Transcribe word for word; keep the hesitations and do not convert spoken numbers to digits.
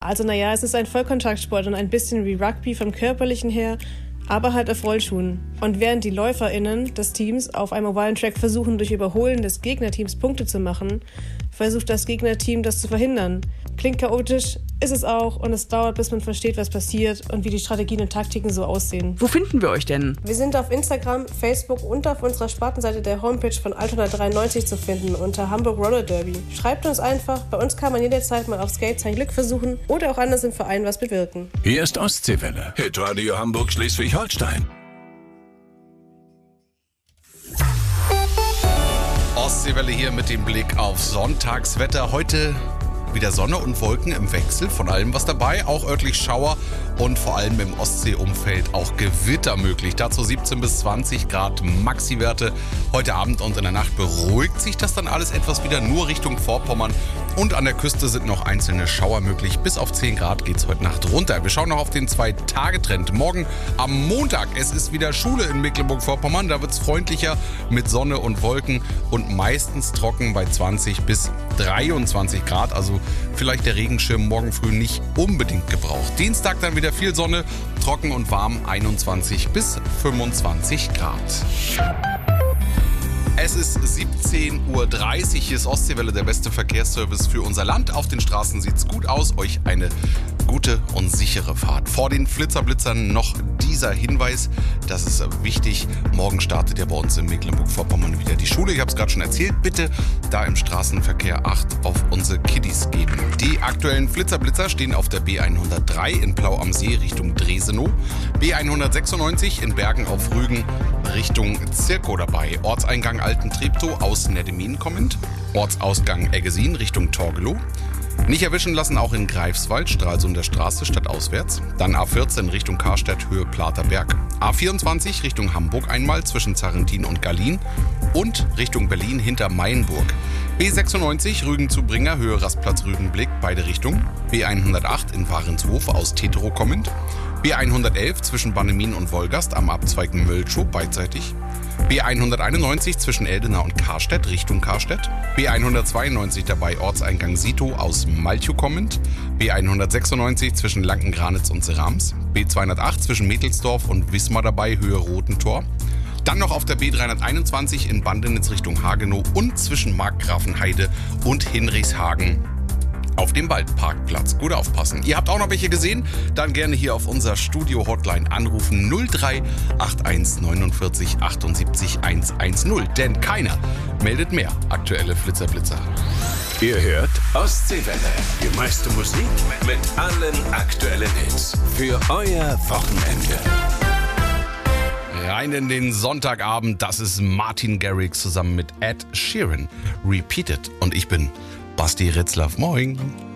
Also naja, es ist ein Vollkontaktsport und ein bisschen wie Rugby vom Körperlichen her, aber halt auf Rollschuhen. Und während die LäuferInnen des Teams auf einem ovalen Track versuchen, durch Überholen des Gegnerteams Punkte zu machen, versucht das Gegnerteam das zu verhindern. Klingt chaotisch, ist es auch, und es dauert, bis man versteht, was passiert und wie die Strategien und Taktiken so aussehen. Wo finden wir euch denn? Wir sind auf Instagram, Facebook und auf unserer Spartenseite der Homepage von Altona dreiundneunzig zu finden unter Hamburg Roller Derby. Schreibt uns einfach, bei uns kann man jederzeit mal auf Skate sein Glück versuchen oder auch anders im Verein was bewirken. Hier ist Ostseewelle, Hitradio Hamburg Schleswig-Holstein. Ostseewelle hier mit dem Blick auf Sonntagswetter. Heute wieder Sonne und Wolken im Wechsel, von allem was dabei, auch örtlich Schauer und vor allem im Ostseeumfeld auch Gewitter möglich. Dazu siebzehn bis zwanzig Grad Maxi-Werte. Heute Abend und in der Nacht beruhigt sich das dann alles etwas wieder, nur Richtung Vorpommern. Und an der Küste sind noch einzelne Schauer möglich. Bis auf zehn Grad geht es heute Nacht runter. Wir schauen noch auf den Zwei-Tage-Trend. Morgen am Montag, es ist wieder Schule in Mecklenburg-Vorpommern. Da wird es freundlicher mit Sonne und Wolken und meistens trocken bei zwanzig bis dreiundzwanzig Grad. Also vielleicht der Regenschirm morgen früh nicht unbedingt gebraucht. Dienstag dann wieder viel Sonne, trocken und warm, einundzwanzig bis fünfundzwanzig Grad. Es ist siebzehn Uhr dreißig, hier ist Ostseewelle, der beste Verkehrsservice für unser Land. Auf den Straßen sieht's gut aus, euch eine gute und sichere Fahrt. Vor den Flitzerblitzern noch dieser Hinweis, das ist wichtig, morgen startet ja bei uns in Mecklenburg-Vorpommern wieder die Schule. Ich habe es gerade schon erzählt, bitte da im Straßenverkehr Acht auf unsere Kiddies geben. Die aktuellen Flitzerblitzer stehen auf der B hundertdrei in Plau am See Richtung Dresenow, B hundertsechsundneunzig in Bergen auf Rügen Richtung Zirkow dabei, Ortseingang Alten Treptow aus Neddemin kommend, Ortsausgang Eggesin Richtung Torgelow. Nicht erwischen lassen auch in Greifswald, Stralsunder Straße stadtauswärts. Dann A vierzehn Richtung Karstädt, Höhe Platerberg. A vierundzwanzig Richtung Hamburg einmal zwischen Zarrentin und Gallien. Und Richtung Berlin hinter Mayenburg. B sechsundneunzig Rügen zu Bringer, Höhe Rastplatz Rügenblick, beide Richtungen. B hundertacht in Warenshof aus Teterow kommend. B hundertelf zwischen Bannemin und Wolgast am Abzweig Möltschow beidseitig. B hunderteinundneunzig zwischen Eldena und Karstedt Richtung Karstedt. B hundertzweiundneunzig dabei Ortseingang Sito aus Malchow kommend. B hundertsechsundneunzig zwischen Lankengranitz und Serams. B zweihundertacht zwischen Mädelsdorf und Wismar dabei, Höhe Rotentor. Dann noch auf der B dreihunderteinundzwanzig in Bandenitz Richtung Hagenow und zwischen Markgrafenheide und Hinrichshagen auf dem Waldparkplatz. Gut aufpassen. Ihr habt auch noch welche gesehen? Dann gerne hier auf unser Studio-Hotline anrufen null drei acht eins neunundvierzig achtundsiebzig hundertzehn. Denn keiner meldet mehr aktuelle Flitzer-Blitzer. Ihr hört Ostseewelle, die meiste Musik mit allen aktuellen Hits für euer Wochenende. Rein in den Sonntagabend, das ist Martin Garrix zusammen mit Ed Sheeran. Repeated. Und ich bin Basti Ritzlaff. Moin.